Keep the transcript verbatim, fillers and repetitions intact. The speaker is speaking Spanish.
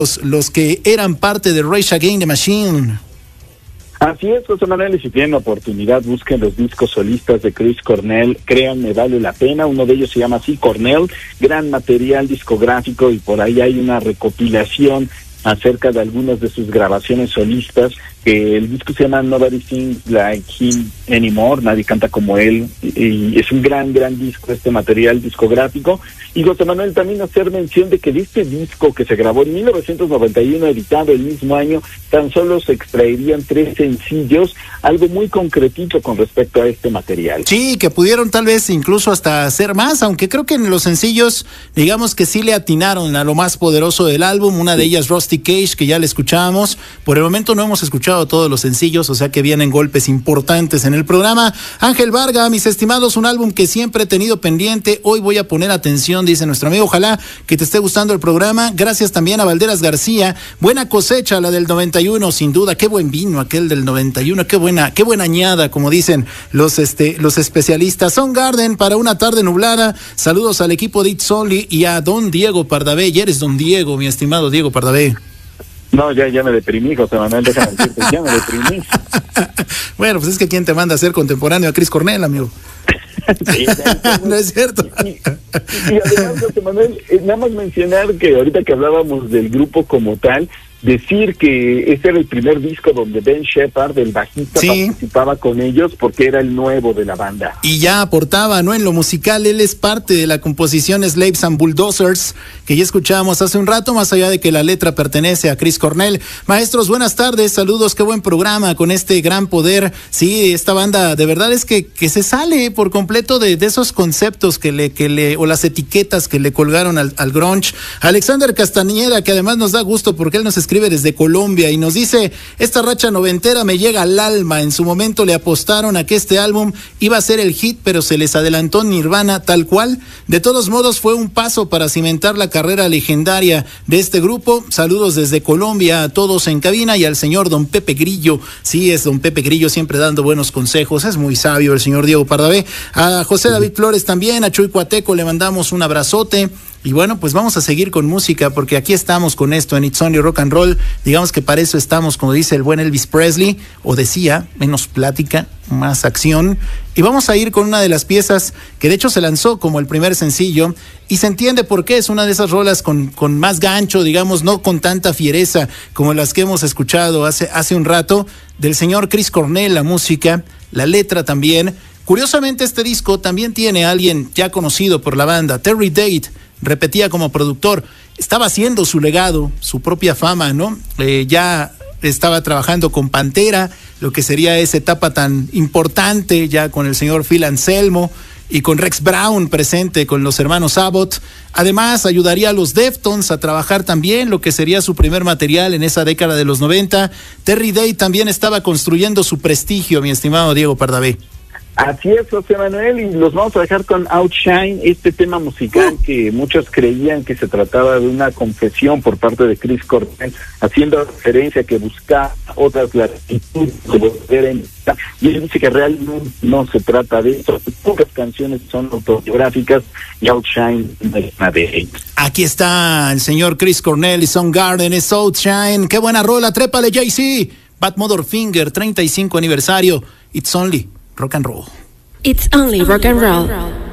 los, los que eran parte de Rage Against the Machine. Así es, José Manuel, y si tienen oportunidad, busquen los discos solistas de Chris Cornell, créanme, vale la pena. Uno de ellos se llama así, Cornell, gran material discográfico, y por ahí hay una recopilación acerca de algunas de sus grabaciones solistas, que el disco se llama Nobody Sings Like Him Anymore, nadie canta como él, y, y es un gran, gran disco este material discográfico. Y José Manuel, también hacer mención de que de este disco que se grabó en mil novecientos noventa y uno, editado el mismo año, tan solo se extraerían tres sencillos, algo muy concretito con respecto a este material. Sí, que pudieron tal vez incluso hasta hacer más, aunque creo que en los sencillos, digamos que sí le atinaron a lo más poderoso del álbum, una de ellas Rusty Cage, que ya le escuchábamos. Por el momento no hemos escuchado todos los sencillos, o sea que vienen golpes importantes en el programa. Ángel Varga, mis estimados, un álbum que siempre he tenido pendiente, hoy voy a poner atención, dice nuestro amigo, ojalá que te esté gustando el programa. Gracias también a Valderas García, buena cosecha la del noventa y uno, sin duda, qué buen vino aquel del noventa y uno, qué buena, qué buena añada, como dicen los este los especialistas. Soundgarden para una tarde nublada, saludos al equipo de It's Only y a don Diego Pardavé. Y eres don Diego, mi estimado Diego Pardavé. No, ya, ya me deprimí, José Manuel, déjame decirte, ya me deprimí. Bueno, pues es que ¿quién te manda a ser contemporáneo a Chris Cornell, amigo? Sí, no es cierto. Y, y, y además, José Manuel, eh, nada más mencionar que ahorita que hablábamos del grupo como tal, decir que este era el primer disco donde Ben Shepherd, el bajista, sí, participaba con ellos, porque era el nuevo de la banda. Y ya aportaba, ¿no? En lo musical, él es parte de la composición Slaves and Bulldozers, que ya escuchábamos hace un rato, más allá de que la letra pertenece a Chris Cornell. Maestros, buenas tardes, saludos, qué buen programa con este gran poder. Sí, esta banda, de verdad es que, que se sale por completo de, de esos conceptos que le, que le, o las etiquetas que le colgaron al, al grunge. Alexander Castañeda, que además nos da gusto porque él nos escribe desde Colombia y nos dice: esta racha noventera me llega al alma. En su momento le apostaron a que este álbum iba a ser el hit, pero se les adelantó Nirvana tal cual. De todos modos fue un paso para cimentar la carrera legendaria de este grupo. Saludos desde Colombia a todos en cabina y al señor don Pepe Grillo. Sí, es don Pepe Grillo, siempre dando buenos consejos, es muy sabio el señor Diego Pardavé. A José David Flores también, a Chuy Cuateco le mandamos un abrazote. Y bueno, pues vamos a seguir con música, porque aquí estamos con esto en It's Only Rock and Roll. Digamos que para eso estamos, como dice el buen Elvis Presley, o decía, menos plática, más acción. Y vamos a ir con una de las piezas que de hecho se lanzó como el primer sencillo, y se entiende por qué. Es una de esas rolas con, con más gancho, digamos, no con tanta fiereza como las que hemos escuchado hace, hace un rato, del señor Chris Cornell, la música, la letra también. Curiosamente, este disco también tiene a alguien ya conocido por la banda, Terry Date. Repetía como productor, estaba haciendo su legado, su propia fama, ¿no? Eh, ya estaba trabajando con Pantera, lo que sería esa etapa tan importante, ya con el señor Phil Anselmo y con Rex Brown presente con los hermanos Abbott. Además, ayudaría a los Deftones a trabajar también lo que sería su primer material en esa década de los noventa. Terry Date también estaba construyendo su prestigio, mi estimado Diego Pardavé. Así es, José Manuel, y los vamos a dejar con Outshine, este tema musical que muchos creían que se trataba de una confesión por parte de Chris Cornell, haciendo referencia a que buscaba otras latitudes de volver en... Y él dice que realmente no se trata de eso, pocas canciones son autobiográficas, y Outshine es una de ellas. Aquí está el señor Chris Cornell y Soundgarden, es Outshine, qué buena rola, trépale Jay-Z, Bad Motherfinger, treinta y cinco aniversario, It's Only Rock and Roll. It's only rock and roll.